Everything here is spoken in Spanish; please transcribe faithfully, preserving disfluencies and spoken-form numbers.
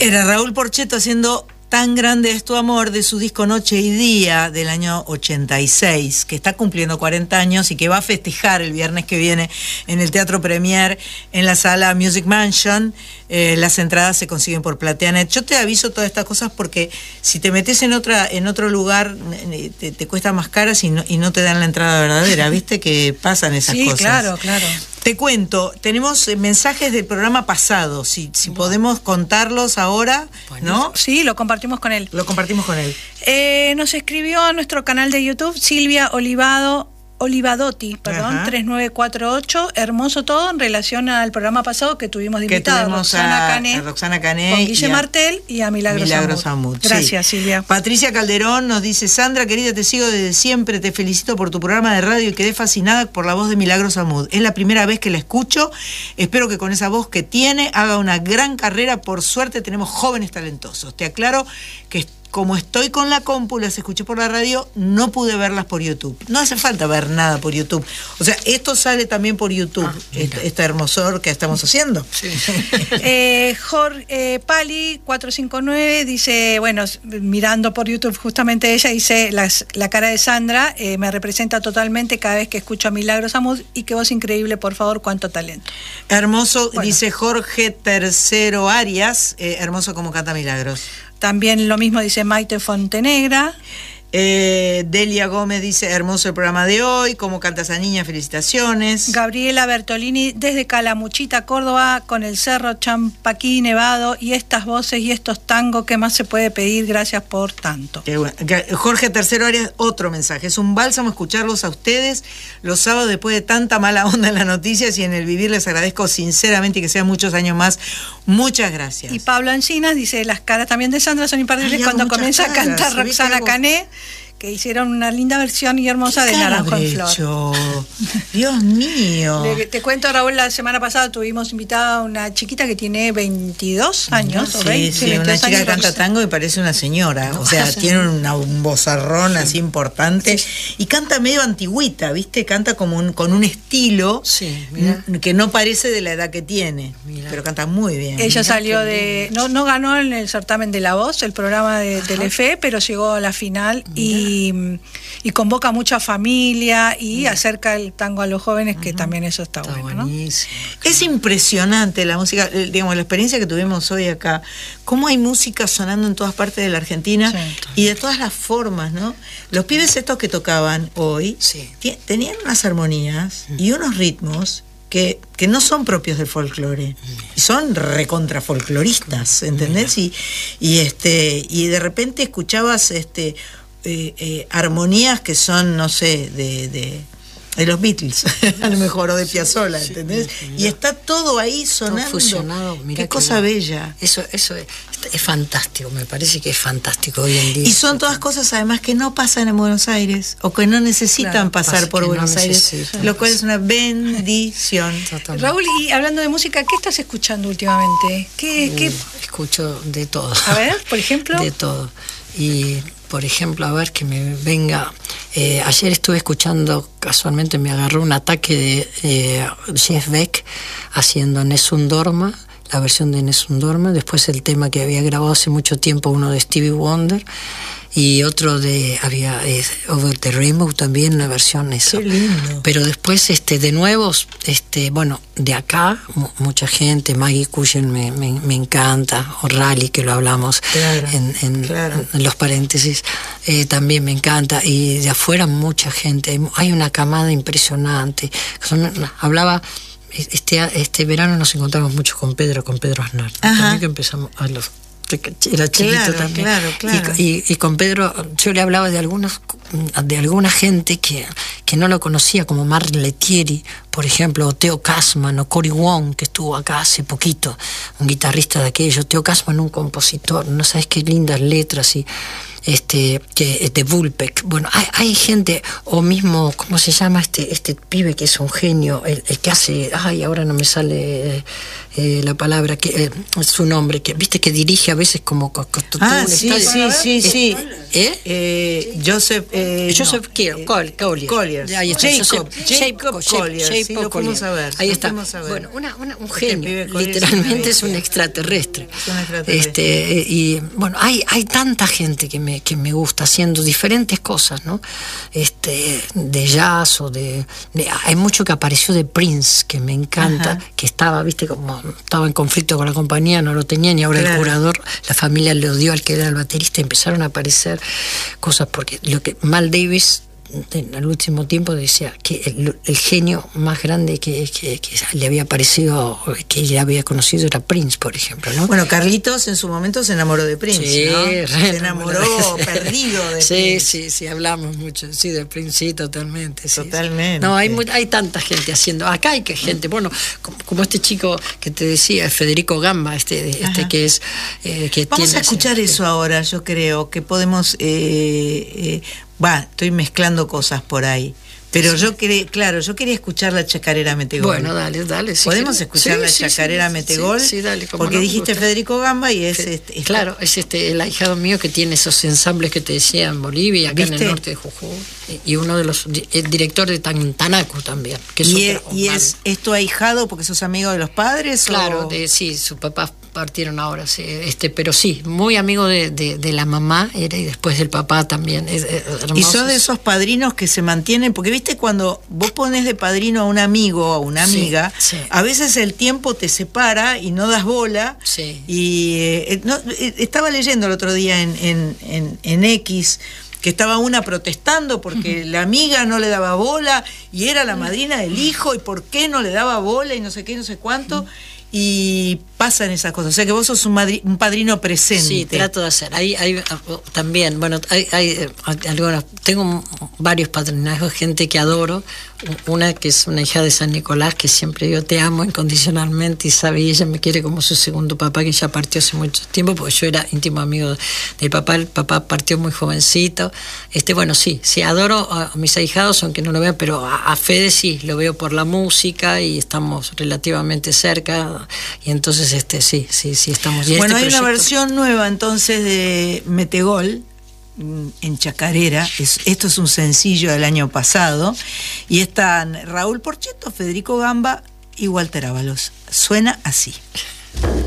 Era Raúl Porchetto haciendo Tan grande es tu amor, de su disco Noche y Día del año ochenta y seis, que está cumpliendo cuarenta años y que va a festejar el viernes que viene en el Teatro Premier, en la sala Music Mansion. Eh, las entradas se consiguen por Plateanet. Yo te aviso todas estas cosas porque si te metes en otra en otro lugar te, te cuesta más caras y no, y no te dan la entrada verdadera. ¿Viste que pasan esas sí, cosas? Sí, claro, claro. Te cuento, tenemos mensajes del programa pasado, si, si bueno. podemos contarlos ahora, bueno, ¿no? Sí, lo compartimos con él. Lo compartimos con él. Eh, nos escribió a nuestro canal de YouTube Silvia Olivado, Olivadotti, perdón, Ajá. tres nueve cuatro ocho, hermoso todo en relación al programa pasado que tuvimos de invitada a Roxana Cané, a Roxana Cané con Guille y Martel y a Milagros, Milagros Amud. Amud. Gracias, sí. Silvia. Patricia Calderón nos dice: Sandra, querida, te sigo desde siempre, te felicito por tu programa de radio y quedé fascinada por la voz de Milagros Amud. Es la primera vez que la escucho, espero que con esa voz que tiene haga una gran carrera, por suerte tenemos jóvenes talentosos. Te aclaro que como estoy con la compu, las escuché por la radio, no pude verlas por YouTube. No hace falta ver nada por YouTube. O sea, esto sale también por YouTube, ah, este, este hermosor que estamos haciendo. Sí. eh, Jorge eh, Pali cuatro cinco nueve dice, bueno, mirando por YouTube justamente ella, dice, las, la cara de Sandra eh, me representa totalmente cada vez que escucho a Milagros Amud y qué voz increíble, por favor, cuánto talento. Hermoso, bueno. Dice Jorge Tercero Arias, eh, hermoso como canta Milagros. También lo mismo dice Maite Fontenegra. Eh, Delia Gómez dice: hermoso el programa de hoy, cómo canta esa niña, felicitaciones. Gabriela Bertolini desde Calamuchita, Córdoba, con el Cerro Champaquí nevado y estas voces y estos tangos, ¿qué más se puede pedir? Gracias por tanto. Qué bueno. Jorge Tercero Arias, otro mensaje: es un bálsamo escucharlos a ustedes los sábados después de tanta mala onda en las noticias y en el vivir. Les agradezco sinceramente y que sean muchos años más. Muchas gracias. Y Pablo Encinas dice: las caras también de Sandra son imperdibles. Ay, cuando comienza caras. a cantar Roxana Cané, que hicieron una linda versión y hermosa de Naranjo en Flor. Dios mío. Le, te cuento, Raúl, la semana pasada tuvimos invitada a una chiquita que tiene veintidós años. No, o veinte, sí, sí, una chica que canta tango y parece una señora. No, o sea, sí. tiene una, un vozarrón sí. así importante. Sí. Y canta medio antigüita, ¿viste? Canta como un, con un estilo sí, n- que no parece de la edad que tiene. Mira. Pero canta muy bien. Ella Mirá salió de... No, no ganó en el certamen de La Voz, el programa de Ajá. Telefe, pero llegó a la final. Mirá. y Y, y convoca mucha familia y Mira. acerca el tango a los jóvenes, que uh-huh. también eso está, está bueno, ¿no? Es impresionante la música, digamos, la experiencia que tuvimos hoy acá, cómo hay música sonando en todas partes de la Argentina sí. y de todas las formas, ¿no? Los pibes estos que tocaban hoy sí. t- tenían unas armonías uh-huh. y unos ritmos Que, que no son propios del folclore, son recontrafolcloristas, ¿entendés? Y, y este y de repente escuchabas este eh, eh, armonías que son, no sé, de, de, de los Beatles, a lo mejor, o de Piazzolla, ¿entendés? Sí, sí, y está todo ahí sonando. Todo fusionado, mirá qué cosa bien. bella. Eso, eso es, es fantástico, me parece que es fantástico hoy en día. Y son todas cosas además que no pasan en Buenos Aires, o que no necesitan claro, pasar pasa por Buenos no Aires, lo cual es una bendición. Totalmente. Raúl, y hablando de música, ¿qué estás escuchando últimamente? ¿Qué, uh, qué... Escucho de todo. A ver, por ejemplo. De todo. Y por ejemplo, a ver que me venga. Eh, ayer estuve escuchando, casualmente me agarró un ataque de eh, Jeff Beck haciendo Nessun Dorma, la versión de Nessun Dorma, después el tema que había grabado hace mucho tiempo, uno de Stevie Wonder, y otro de había eh, Over the Rainbow también, una versión esa. Qué lindo. Pero después este de nuevo este bueno de acá m- mucha gente, Maggie Cushen me, me, me encanta, o Rally, que lo hablamos claro, en, en, claro. en los paréntesis, eh, también me encanta, y de afuera mucha gente, hay, hay una camada impresionante. Son, hablaba este este verano nos encontramos mucho con Pedro con Pedro Aznar, también que empezamos a los era chiquito claro, también claro, claro. Y, y, y con Pedro yo le hablaba de algunos de alguna gente que, que no lo conocía, como Mark Lettieri, por ejemplo, o Theo Kasman, o Cory Wong, que estuvo acá hace poquito, un guitarrista de aquello. Theo Kasman, un compositor, no sabes qué lindas letras, y este que de Vulpec. Bueno, hay, hay gente, o mismo, ¿cómo se llama este este pibe que es un genio, el, el que hace, ay, ahora no me sale eh, la palabra, que eh, su nombre, que viste que dirige a veces como, como ah, sí, sí, sí, sí, ¿Eh? Eh, Joseph eh, Joseph no, Kier, eh, Col- Collier. Collier. Ahí está, Jacob, Joseph- Jacob Jacob Collier, Jacob sí, lo fuimos Collier. a ver, Ahí lo está. fuimos a ver. Bueno, una, una, un Este genio. pibe Collier Literalmente es es una un bestia. extraterrestre. Es un extraterrestre. Este, y bueno, hay, hay tanta gente que me, que me gusta haciendo diferentes cosas, ¿no? Este, de jazz o de, de- hay mucho que apareció de Prince, que me encanta, Ajá. que estaba, viste, como estaba en conflicto con la compañía, no lo tenían, y ahora Claro. el curador, la familia le dio al que era el baterista, y empezaron a aparecer cosas, porque lo que Mal Davis en el último tiempo decía que el, el genio más grande que, que, que le había parecido, que ella había conocido, era Prince, por ejemplo, ¿no? Bueno, Carlitos en su momento se enamoró de Prince, Sí, ¿no? re Se enamoró perdido de sí, Prince. Sí, sí, hablamos mucho, sí, de Prince, sí, totalmente. Sí, Totalmente. sí. No, hay, muy, hay tanta gente haciendo, acá hay que gente, bueno, como, como este chico que te decía, Federico Gamba, este, este Ajá. que es... Eh, que Vamos tiene a escuchar ese- eso ahora, yo creo, que podemos... eh, eh, va, estoy mezclando cosas por ahí. Pero Sí. yo quería, claro, yo quería escuchar la chacarera Metegol. Bueno, dale, dale. si ¿Podemos querés. escuchar Sí, la sí, chacarera sí, Metegol? Sí, sí, dale, como porque no, me dijiste gusta. Federico Gamba y es... Fe- este, esta- Claro, es este el ahijado mío que tiene esos ensambles que te decía en Bolivia, acá en ¿Viste? el norte de Jujuy, y uno de los di- el director de Tantanacu también, que es ¿Y, es, otra y banda. es, es tu ahijado porque sos amigo de los padres? Claro, o... de, sí, sus papás partieron ahora, sí, este, pero sí, muy amigo de, de, de la mamá era, y después del papá también. Es, es hermoso. Y sos de esos padrinos que se mantienen, porque viste cuando vos pones de padrino a un amigo o a una Sí, amiga, sí. a veces el tiempo te separa y no das bola. Sí. Y eh, no, eh, estaba leyendo el otro día en, en, en, en X que estaba una protestando porque uh-huh. la amiga no le daba bola y era la madrina del hijo y por qué no le daba bola y no sé qué, no sé cuánto. Uh-huh. Y pasan esas cosas, o sea que vos sos un, madri- un padrino presente. Sí, trato de hacer. Hay, hay también, bueno, hay, hay algunas, tengo varios padrinazgos, gente que adoro. Una que es una hija de San Nicolás, que siempre yo te amo incondicionalmente y sabe, y ella me quiere como su segundo papá, que ya partió hace mucho tiempo, porque yo era íntimo amigo del papá. El papá partió muy jovencito. Este, bueno, sí, sí, adoro a mis ahijados, aunque no lo vea, pero a, a Fede sí, lo veo por la música y estamos relativamente cerca. Y entonces, este, sí, sí, sí, estamos. Y bueno, este hay proyecto... una versión nueva entonces de Metegol en chacarera. Es, esto es un sencillo del año pasado y están Raúl Porcheto, Federico Gamba y Walter Ábalos. Suena así.